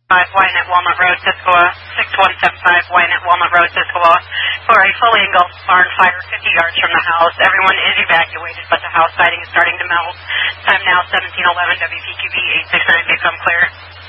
Wyanett Walnut Road, Tuscola, 6175 Wyanett Walnut Road, Tuscola, for a fully engulfed barn fire 50 yards from the house. Everyone is evacuated, but the house siding is starting to melt. Time now 1711, WPQB 869, become clear.